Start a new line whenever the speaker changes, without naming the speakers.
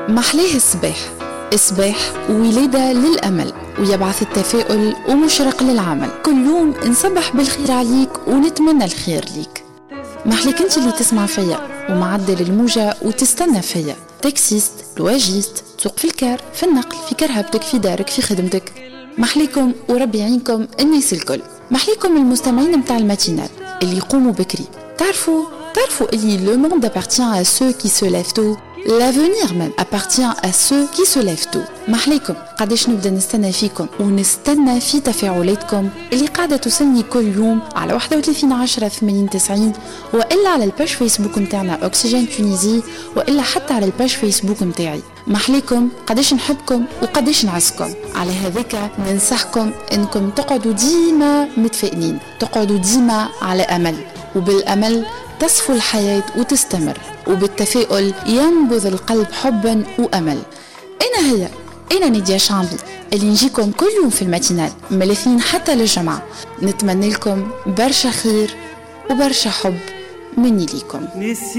محلاه الصباح ولادة للأمل ويبعث التفاؤل ومشرق للعمل. كل يوم نصبح بالخير عليك ونتمنى الخير ليك. محليك انت اللي تسمع فيا ومعدل الموجة وتستنى فيا، تاكسيست، لواجيست، تسوق في الكار، في النقل، في كرهبتك، في دارك، في خدمتك. محليكم وربي يعينكم الناس الكل. محليكم المستمعين متاع الماتينال اللي يقوموا بكري. تعرفوا اللي le monde appartient à ceux qui se lèvent tôt. L'avenir même appartient à ceux qui se lèvent tôt. محليكم قداش نبدا نستنى فيكم ونستنى في تفاعلاتكم اللي قاعدة توصلني كل يوم على 31/10/80-90 وإلا على الباج فيسبوك متاعنا أوكسجين تونيزي وإلا حتى على الباج فيسبوك متاعي. محليكم قداش نحبكم وقداش نعزكم. على هذاك ننصحكم انكم تقعدوا ديما متفائلين، تقعدوا ديما على أمل، وبالأمل تصفو الحياة وتستمر، وبالتفاؤل ينبض القلب حبا وأمل. أنا نادية شعبي اللي نجيكم كل يوم في الماتينال من الاثنين حتى للجمعة. نتمنى لكم برشا خير وبرشا حب مني ليكم.